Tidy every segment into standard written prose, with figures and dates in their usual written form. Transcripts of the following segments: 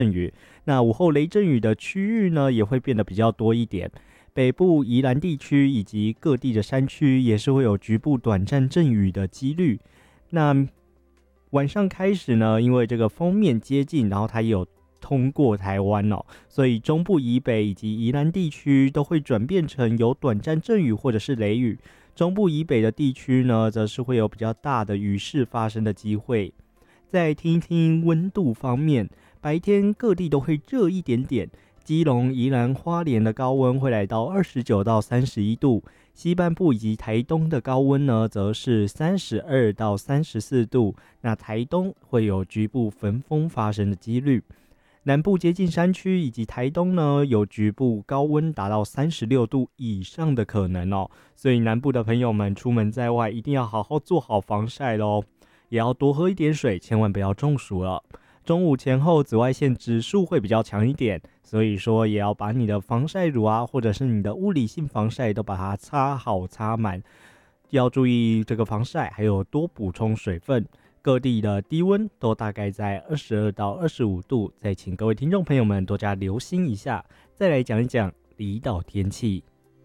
雨。那午后雷阵雨的区域呢，也会变得比较多一点。北部宜兰地区以及各地的山区也是会有局部短暂阵雨的几率。那晚上开始呢，因为这个锋面接近，然后它也有通过台湾哦，所以中部以北以及宜兰地区都会转变成有短暂阵雨或者是雷雨。中部以北的地区呢，则是会有比较大的雨势发生的机会。再听一听温度方面，白天各地都会热一点点。基隆、宜兰、花莲的高温会来到29到31度，西半部以及台东的高温呢，则是32到34度。那台东会有局部焚风发生的几率。南部接近山区以及台东呢，有局部高温达到36度以上的可能哦。所以南部的朋友们出门在外一定要好好做好防晒咯，也要多喝一点水，千万不要中暑了。中午前后紫外线指数会比较强一点，所以说也要把你的防晒乳啊，或者是你的物理性防晒都把它擦好擦满，要注意这个防晒，还有多补充水分。各地的低温都大概在22到25度，再请各位听众朋友们多加留心一下。再来讲一讲离岛天气。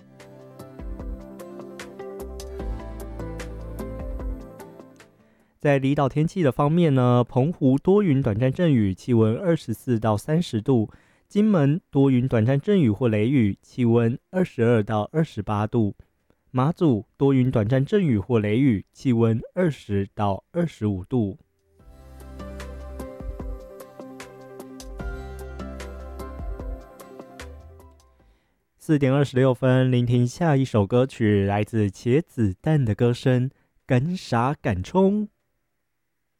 在离岛天气的方面呢，澎湖多云短暂阵雨，气温24到30度；金门多云短暂阵雨或雷雨，气温22到28度；马祖多云短暂阵雨或雷雨，气温20到25度。4点26分，聆听下一首歌曲，来自茄子蛋的歌声《敢傻敢冲》。